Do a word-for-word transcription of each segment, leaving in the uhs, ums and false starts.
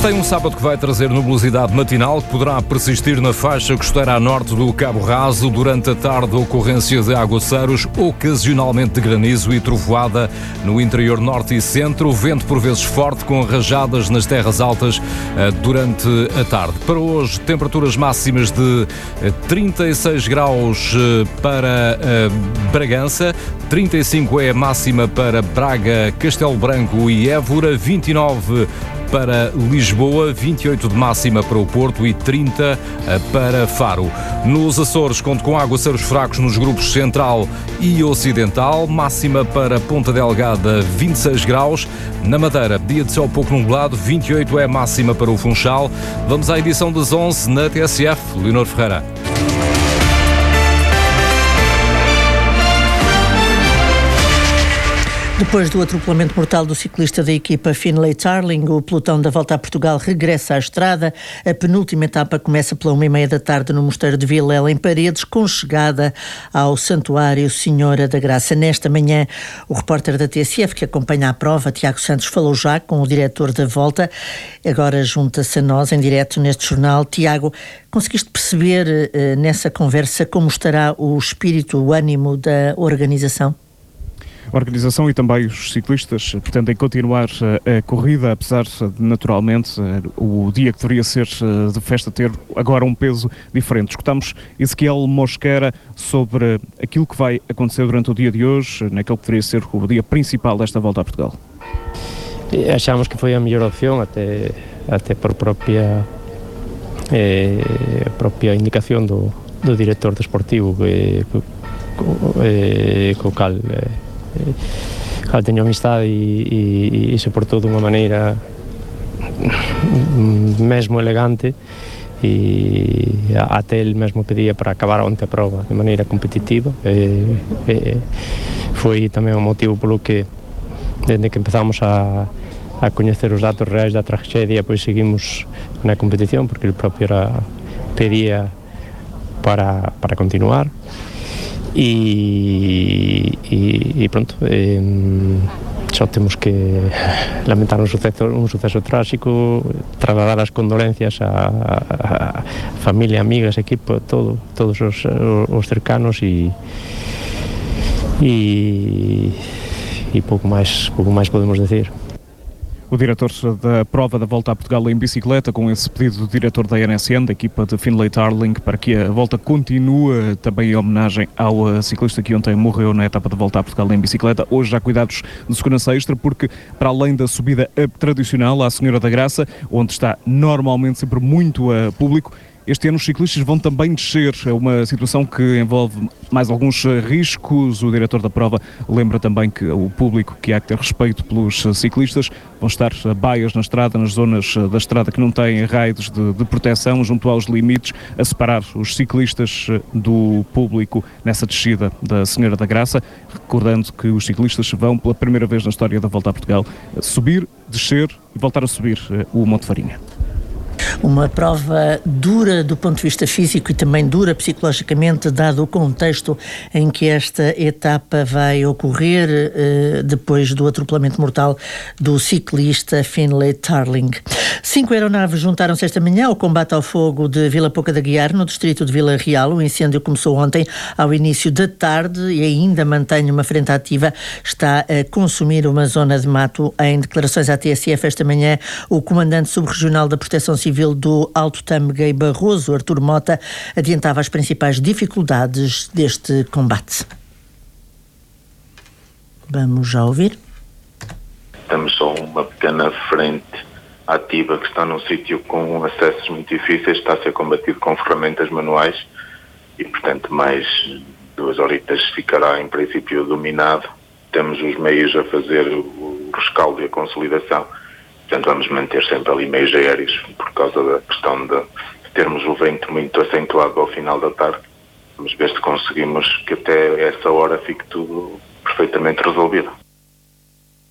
Este é um sábado que vai trazer nubosidade matinal que poderá persistir na faixa costeira a norte do Cabo Raso. Durante a tarde, ocorrência de aguaceiros, ocasionalmente de granizo e trovoada no interior norte e centro. Vento por vezes forte, com rajadas nas terras altas durante a tarde. Para hoje, temperaturas máximas de trinta e seis graus para Bragança, trinta e cinco é a máxima para Braga, Castelo Branco e Évora, vinte e nove para Lisboa, vinte e oito de máxima para o Porto e trinta para Faro. Nos Açores, conto com aguaceiros fracos nos grupos central e ocidental, máxima para Ponta Delgada, vinte e seis graus. Na Madeira, dia de céu pouco nublado, vinte e oito é a máxima para o Funchal. Vamos à edição das onze na T S F. Leonor Ferreira. Depois do atropelamento mortal do ciclista da equipa Finlay Tarling, o pelotão da Volta a Portugal regressa à estrada. A penúltima etapa começa pela uma e meia da tarde no Mosteiro de Vilela, em Paredes, com chegada ao Santuário Senhora da Graça. Nesta manhã, o repórter da T S F, que acompanha a prova, Tiago Santos, falou já com o diretor da Volta. Agora junta-se a nós em direto neste jornal. Tiago, conseguiste perceber eh, nessa conversa como estará o espírito, o ânimo da organização? A organização e também os ciclistas pretendem continuar a, a corrida, apesar de, naturalmente, o dia que deveria ser de festa ter agora um peso diferente. Escutamos Ezequiel Mosquera sobre aquilo que vai acontecer durante o dia de hoje, naquele que deveria ser o dia principal desta Volta a Portugal. Achamos que foi a melhor opção, até, até por própria, eh, própria indicação do, do diretor desportivo, que, eh, com o qual... Eh, Cal teño amistade e, e, e se portou dunha maneira mesmo elegante e até el mesmo pedía para acabar onte a prova de maneira competitiva e, e foi tamén o motivo polo que desde que empezamos a, a coñecer os datos reais da tragedia pois seguimos na competición porque el propio era, pedía para, para continuar. E, e, e pronto, eh, só temos que lamentar un suceso, un suceso trágico, trasladar as condolencias a, a, a familia, amigas, equipo, todo, todos os, os cercanos e e, e pouco máis, pouco máis podemos decir. O diretor da prova da Volta a Portugal em bicicleta, com esse pedido do diretor da N S N, da equipa de Finlay Tarling, para que a volta continue, também em homenagem ao ciclista que ontem morreu na etapa da Volta a Portugal em bicicleta. Hoje há cuidados de segurança extra, porque para além da subida tradicional à Senhora da Graça, onde está normalmente sempre muito uh, público, este ano os ciclistas vão também descer, é uma situação que envolve mais alguns riscos. O diretor da prova lembra também que o público que há que ter respeito pelos ciclistas vão estar baias na estrada, nas zonas da estrada que não têm raios de, de proteção, junto aos limites, a separar os ciclistas do público nessa descida da Senhora da Graça, recordando que os ciclistas vão pela primeira vez na história da Volta a Portugal subir, descer e voltar a subir o Monte Farinha. Uma prova dura do ponto de vista físico e também dura psicologicamente, dado o contexto em que esta etapa vai ocorrer eh, depois do atropelamento mortal do ciclista Finlay Tarling. Cinco aeronaves juntaram-se esta manhã ao combate ao fogo de Vila Pouca de Aguiar, no distrito de Vila Real. O incêndio começou ontem ao início da tarde e ainda mantém uma frente ativa. Está a consumir uma zona de mato. Em declarações à T S F esta manhã, o comandante subregional da Proteção Civil do Alto Tâmega e Barroso, Artur Mota, adiantava as principais dificuldades deste combate. Vamos já ouvir. Temos só uma pequena frente ativa que está num sítio com acessos muito difíceis, está a ser combatido com ferramentas manuais e, portanto, mais duas horitas ficará, em princípio, dominado. Temos os meios a fazer o rescaldo e a consolidação. Portanto, vamos manter sempre ali meios aéreos por causa da questão de termos o vento muito acentuado ao final da tarde. Vamos ver se conseguimos que até essa hora fique tudo perfeitamente resolvido.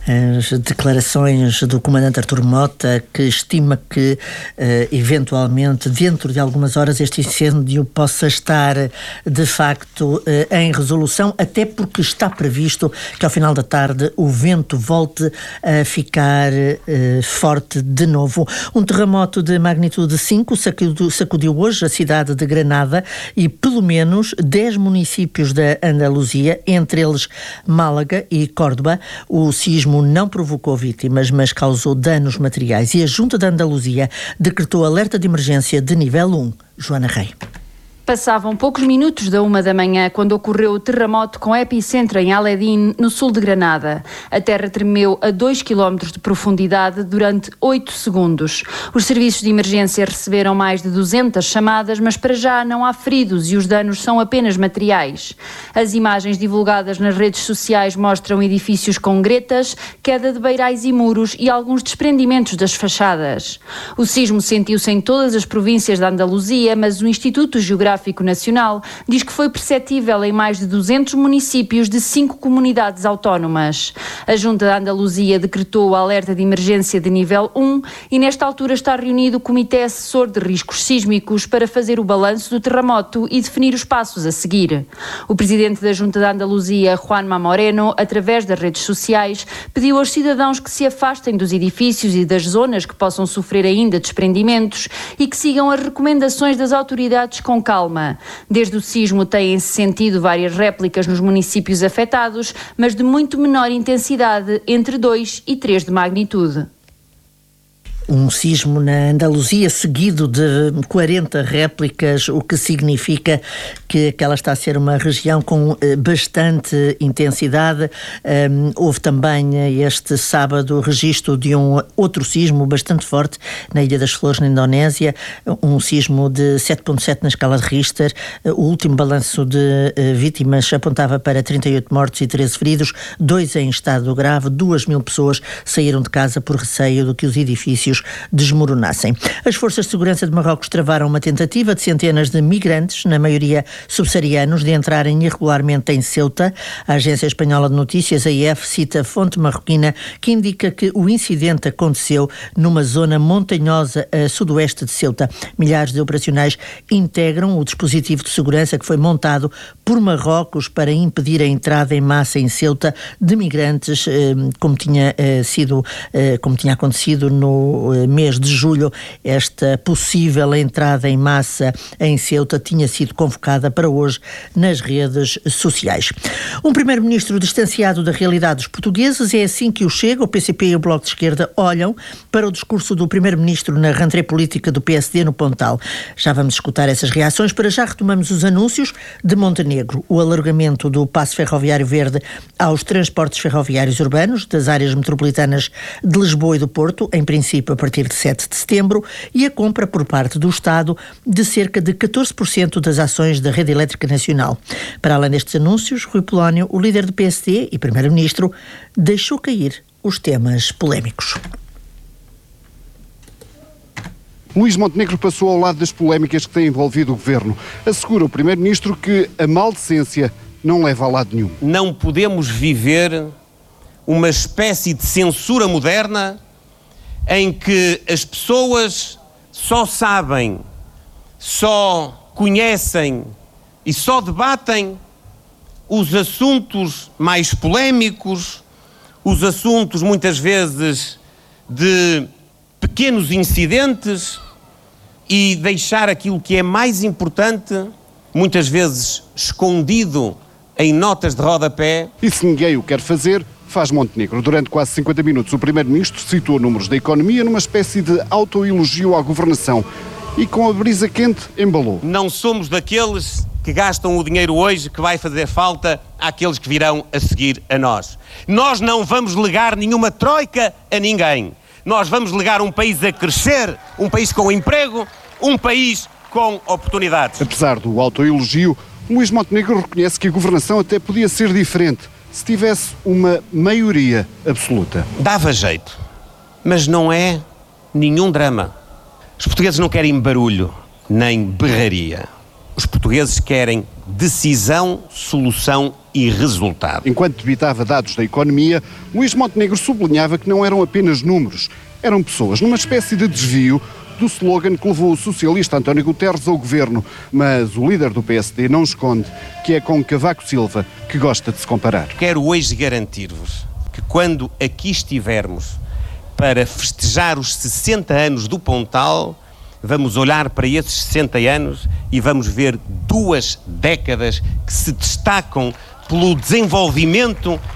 as declarações do comandante Artur Mota, que estima que uh, eventualmente dentro de algumas horas este incêndio possa estar de facto uh, em resolução, até porque está previsto que ao final da tarde o vento volte a ficar uh, forte de novo. Um terremoto de magnitude cinco sacudiu, sacudiu hoje a cidade de Granada e pelo menos dez municípios da Andaluzia, entre eles Málaga e Córdoba. O sismo não provocou vítimas, mas causou danos materiais e a Junta da Andaluzia decretou alerta de emergência de nível um. Joana Rei. Passavam poucos minutos da uma da manhã quando ocorreu o terremoto com epicentro em Aledin, no sul de Granada. A terra tremeu a dois quilómetros de profundidade durante oito segundos. Os serviços de emergência receberam mais de duzentas chamadas, mas para já não há feridos e os danos são apenas materiais. As imagens divulgadas nas redes sociais mostram edifícios com gretas, queda de beirais e muros e alguns desprendimentos das fachadas. O sismo sentiu-se em todas as províncias da Andaluzia, mas o Instituto Geográfico Nacional diz que foi perceptível em mais de duzentos municípios de cinco comunidades autónomas. A Junta da Andaluzia decretou o alerta de emergência de nível um e nesta altura está reunido o Comitê Assessor de Riscos Sísmicos para fazer o balanço do terremoto e definir os passos a seguir. O presidente da Junta da Andaluzia, Juanma Moreno, através das redes sociais, pediu aos cidadãos que se afastem dos edifícios e das zonas que possam sofrer ainda desprendimentos e que sigam as recomendações das autoridades com calma. Desde o sismo têm-se sentido várias réplicas nos municípios afetados, mas de muito menor intensidade, entre dois e três de magnitude. Um sismo na Andaluzia seguido de quarenta réplicas, o que significa que aquela está a ser uma região com bastante intensidade. Um, houve também este sábado registro de um outro sismo bastante forte na Ilha das Flores, na Indonésia, um sismo de sete vírgula sete na escala de Richter. O último balanço de vítimas apontava para trinta e oito mortos e treze feridos, dois em estado grave. Duas mil pessoas saíram de casa por receio de que os edifícios desmoronassem. As forças de segurança de Marrocos travaram uma tentativa de centenas de migrantes, na maioria subsaarianos, de entrarem irregularmente em Ceuta. A agência espanhola de notícias, a I F, cita fonte marroquina que indica que o incidente aconteceu numa zona montanhosa a sudoeste de Ceuta. Milhares de operacionais integram o dispositivo de segurança que foi montado por Marrocos para impedir a entrada em massa em Ceuta de migrantes, como tinha sido, como tinha acontecido no mês de julho. Esta possível entrada em massa em Ceuta tinha sido convocada para hoje nas redes sociais. Um primeiro-ministro distanciado da realidade dos portugueses, é assim que o Chega, o P C P e o Bloco de Esquerda olham para o discurso do primeiro-ministro na rentrée política do P S D no Pontal. Já vamos escutar essas reações. Para já retomamos os anúncios de Montenegro, o alargamento do passo ferroviário verde aos transportes ferroviários urbanos das áreas metropolitanas de Lisboa e do Porto, em princípio a partir de sete de setembro, e a compra por parte do Estado de cerca de catorze por cento das ações da Rede Elétrica Nacional. Para além destes anúncios, Rui Polónio, o líder do P S D e primeiro-ministro, deixou cair os temas polémicos. Luís Montenegro passou ao lado das polémicas que têm envolvido o governo. Assegura o primeiro-ministro que a maldecência não leva a lado nenhum. Não podemos viver uma espécie de censura moderna em que as pessoas só sabem, só conhecem e só debatem os assuntos mais polémicos, os assuntos muitas vezes de pequenos incidentes, e deixar aquilo que é mais importante, muitas vezes escondido em notas de rodapé. E se ninguém o quer fazer, faz Montenegro. Durante quase cinquenta minutos, o primeiro-ministro citou números da economia numa espécie de autoelogio à governação e com a brisa quente embalou. Não somos daqueles que gastam o dinheiro hoje que vai fazer falta àqueles que virão a seguir a nós. Nós não vamos legar nenhuma troika a ninguém. Nós vamos legar um país a crescer, um país com emprego, um país com oportunidades. Apesar do autoelogio, Luís Montenegro reconhece que a governação até podia ser diferente se tivesse uma maioria absoluta. Dava jeito, mas não é nenhum drama. Os portugueses não querem barulho, nem berraria. Os portugueses querem decisão, solução e resultado. Enquanto debitava dados da economia, Luís Montenegro sublinhava que não eram apenas números, eram pessoas, numa espécie de desvio do slogan que levou o socialista António Guterres ao governo. Mas o líder do P S D não esconde que é com Cavaco Silva que gosta de se comparar. Quero hoje garantir-vos que quando aqui estivermos para festejar os sessenta anos do Pontal, vamos olhar para esses sessenta anos e vamos ver duas décadas que se destacam pelo desenvolvimento